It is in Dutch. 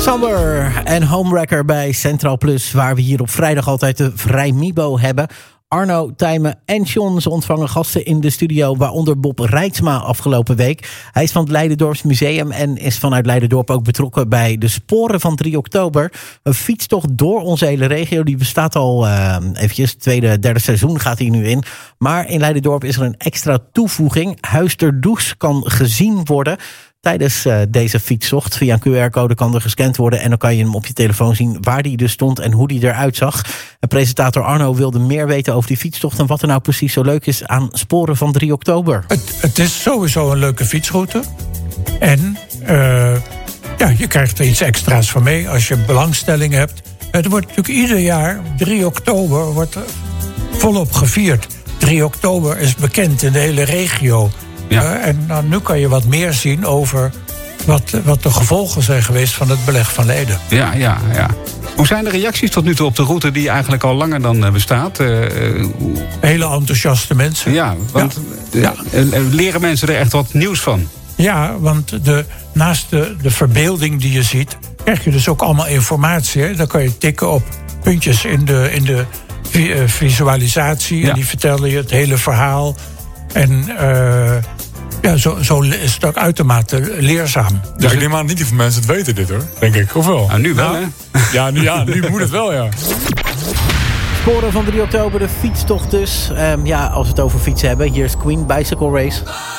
Somber en Homewrecker bij Centraal Plus, waar we hier op vrijdag altijd de Vrijmibo hebben. Arno, Tijmen en John, ze ontvangen gasten in de studio, waaronder Bob Reitsma afgelopen week. Hij is van het Leiderdorps Museum en is vanuit Leiderdorp ook betrokken bij de Sporen van 3 oktober. Een fietstocht door onze hele regio, die bestaat al eventjes, tweede, derde seizoen gaat hij nu in. Maar in Leiderdorp is er een extra toevoeging. Huis ter Does kan gezien worden tijdens deze fietstocht. Via een QR-code kan er gescand worden en dan kan je hem op je telefoon zien waar die dus stond en hoe die eruit zag. En presentator Arno wilde meer weten over die fietstocht en wat er nou precies zo leuk is aan Sporen van 3 oktober. Het is sowieso een leuke fietsroute. En je krijgt er iets extra's van mee als je belangstelling hebt. Het wordt natuurlijk ieder jaar, 3 oktober, wordt volop gevierd. 3 oktober is bekend in de hele regio. Ja. En nu kan je wat meer zien over wat de gevolgen zijn geweest van het beleg van Leiden. Ja. Hoe zijn de reacties tot nu toe op de route die eigenlijk al langer dan bestaat? Hele enthousiaste mensen. Ja, want leren mensen er echt wat nieuws van? Ja, want naast de verbeelding die je ziet, krijg je dus ook allemaal informatie. Hè? Dan kan je tikken op puntjes in de visualisatie. Ja. En die vertellen je het hele verhaal. En zo is het ook uitermate leerzaam. Ja, ik neem aan niet heel veel mensen het weten dit hoor, denk ik. Of wel? Nou, nu wel, hè? Nu moet het wel, ja. Sporen van 3 oktober, de fietstocht dus. Als we het over fietsen hebben, hier is Queen Bicycle Race.